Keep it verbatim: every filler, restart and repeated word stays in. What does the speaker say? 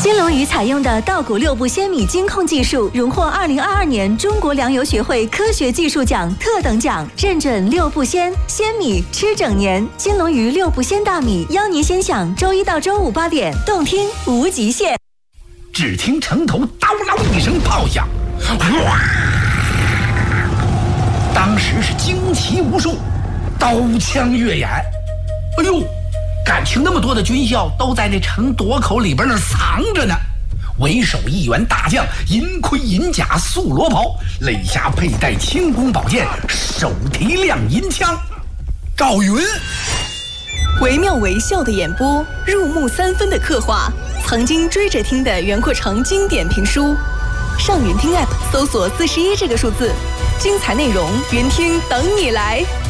金龙鱼采用的稻谷六步鲜米精控技术，荣获二零二二年中国粮油学会科学技术奖特等奖，认准六步鲜，鲜米吃整年。金龙鱼六步鲜大米，邀您先享周一到周五八点，动听无极限。 只听城头叨啷一声炮响，哇！当时是惊奇无数，刀枪跃眼。哎呦，感情那么多的军校都在那城垛口里边那藏着呢。为首一员大将，银盔银甲素罗袍，肋下佩戴轻弓宝剑，手提亮银枪。赵云， 惟妙惟肖的演播，入木三分的刻画，曾经追着听的袁阔成经典评书。上云听 App 搜索四十一这个数字，精彩内容，云听等你来。